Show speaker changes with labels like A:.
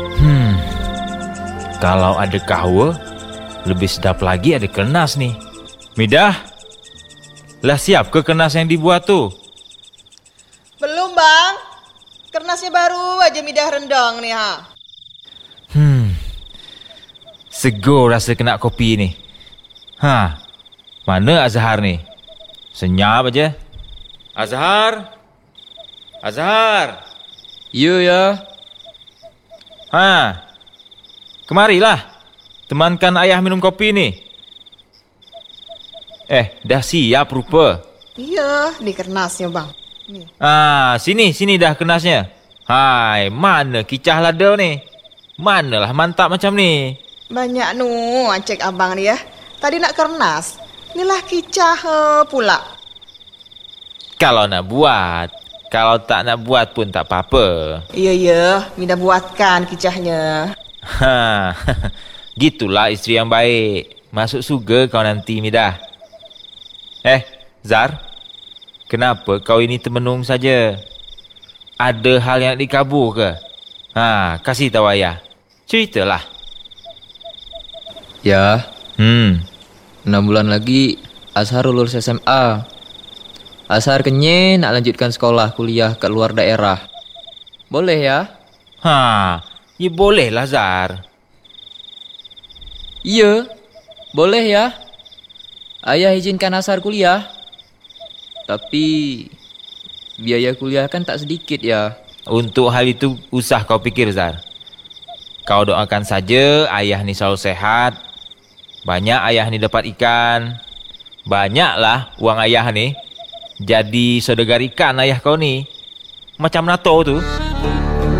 A: Kalau ada kahwa, lebih sedap lagi ada kenas nih. Midah, lah siap ke kenas yang dibuat tu?
B: Belum bang, kernasnya baru aja Midah rendang nih ha.
A: Segur rasa kena kopi ni. Mana Azhar ni? Senyap aja. Azhar? Azhar?
C: Ya.
A: Kemarilah. Temankan ayah minum kopi ni. Dah siap rupa.
B: Iya, ni kernasnya bang. Ni.
A: Sini dah kenasnya. Hai, mana kicah lada ni? Manalah mantap macam ni.
B: Banyak nu cek abang ni ya. Tadi nak kernas, inilah kicah pula.
A: Kalau nak buat, kalau tak nak buat pun tak apa-apa.
B: Iya, Midah buatkan kicahnya.
A: Gitulah isteri yang baik. Masuk surga kau nanti, Midah. Zar, kenapa kau ini termenung saja? Ada hal yang dikabur ke? Kasih tahu ayah. Ceritalah.
C: Ya, 6 bulan lagi Azhar lulus SMA. Azhar kenyang nak lanjutkan sekolah kuliah ke luar daerah. Boleh ya?
A: Ya bolehlah Zar.
C: Iya, boleh ya. Ayah izinkan Azhar kuliah. Tapi biaya kuliah kan tak sedikit ya.
A: Untuk hal itu usah kau fikir Zar. Kau doakan saja ayah ni selalu sehat. Banyak ayah ni dapat ikan. Banyaklah uang ayah ni. Jadi saudagar ikan ayah kau ni. Macam NATO tu.